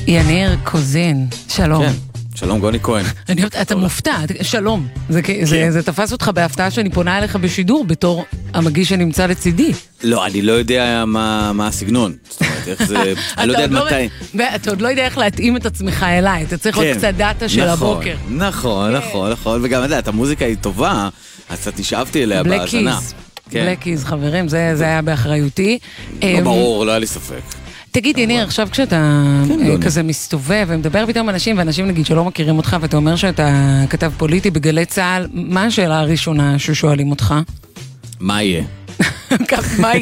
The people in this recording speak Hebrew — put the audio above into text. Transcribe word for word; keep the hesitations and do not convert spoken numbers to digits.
יניר קוזין, שלום. כן, שלום גוני כהן. אני אוהבת, אתה מופתע, שלום. זה, זה, זה תפס אותך בהפתעה שאני פונה אליך בשידור בתור המגיש שנמצא לצידי. לא, אני לא יודע מה, מה הסגנון. זאת אומרת, איך זה... אני לא יודע מתי. ואתה עוד לא יודע איך להתאים את עצמך אליי, אתה צריך עוד קצת דאטה של הבוקר. נכון, נכון, נכון, וגם אתה יודעת, המוזיקה היא טובה, אז קצת נשאבתי אליה בהאזנה. בלקיז, חברים, זה היה באחריותי. לא ברור, לא היה לי ספק. תגיד, יניר, עכשיו כשאתה כזה מסתובב ומדבר פתאום אנשים, ואנשים נגיד שלא מכירים אותך, ואתה אומר שאתה כתב פוליטי בגלי צהל, מה השאלה הראשונה ששואלים אותך? מה יהיה? מה